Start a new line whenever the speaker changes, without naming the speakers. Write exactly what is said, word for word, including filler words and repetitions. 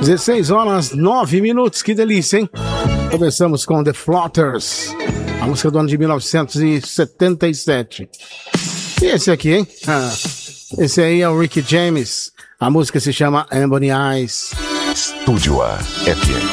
dezesseis horas, nove minutos, que delícia, hein? Começamos com The Floaters, a música do ano de mil novecentos e setenta e sete. E esse aqui, hein? Ah, esse aí é o Ricky James, a música se chama Ebony Eyes.
Estúdio A F M.